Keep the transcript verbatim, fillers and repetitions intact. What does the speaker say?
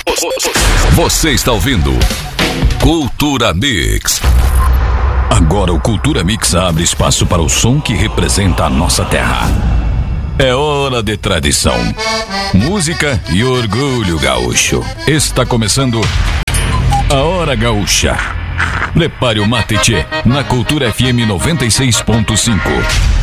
Você está ouvindo Cultura Mix. Agora o Cultura Mix abre espaço para o som que representa a nossa terra. É hora de tradição, música e orgulho gaúcho. Está começando a Hora Gaúcha. Prepare o mate tchê na Cultura F M noventa e seis ponto cinco.